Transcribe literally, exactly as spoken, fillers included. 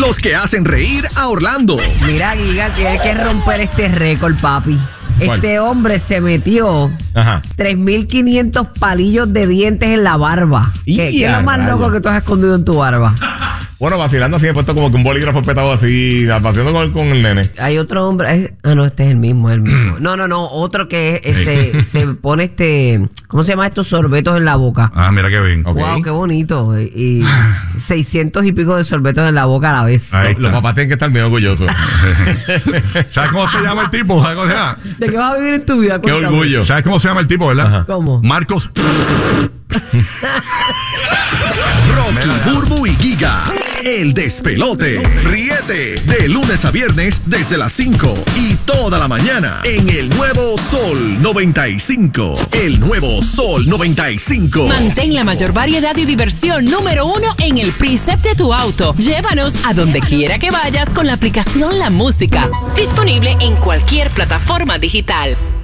los que hacen reír a Orlando. Mira, Giga, tiene que romper este récord, papi. ¿Cuál? Este hombre se metió Ajá. tres mil quinientos palillos de dientes en la barba. Y ¿Qué, ¿Qué es a lo más rayos. loco que tú has escondido en tu barba? Bueno, vacilando así, he puesto como que un bolígrafo petado así, paseando con, con el nene. Hay otro hombre. es- Ah, no, este es el mismo, es el mismo. No, no, no. Otro que es- se, se pone este. ¿Cómo se llama estos sorbetos en la boca? Ah, mira qué bien. Ok. Wow, qué bonito. Y seiscientos y pico de sorbetos en la boca a la vez. Ahí Los está. papás tienen que estar bien orgullosos. ¿Sabes cómo se llama el tipo? ¿Sabes cómo se llama? ¿De qué vas a vivir en tu vida? Qué Cuéntame. orgullo. ¿Sabes cómo se llama el tipo, verdad? Ajá. ¿Cómo? Marcos. Rocky, Burbu y Giga. El despelote. Ríete de lunes a viernes desde las cinco y toda la mañana en el nuevo Sol noventa y cinco. El nuevo Sol noventa y cinco. Mantén la mayor variedad y diversión número uno en el preset de tu auto. Llévanos a donde quiera que vayas con la aplicación La Música. Disponible en cualquier plataforma digital.